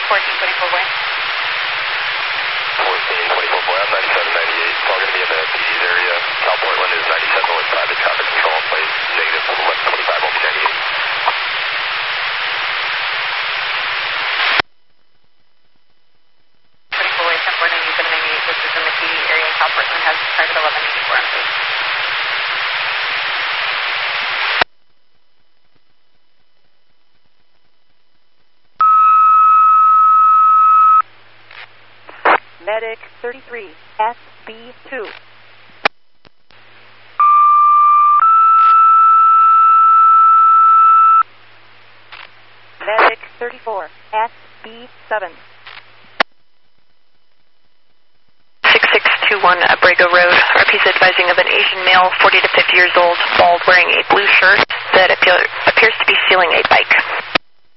1424 way. 1424 boy, I'm 9798. It's all going to be in the PD's area. Cal Portland is 97 with private traffic control in place. Negative 1125 will be 98. This is in the PD area. Cal Portland has private 1184 in place. Medic 33, SB2. Medic 34, SB7. 6621 Abrego Road. RP's advising of an Asian male, 40 to 50 years old, bald, wearing a blue shirt that appears to be stealing a bike.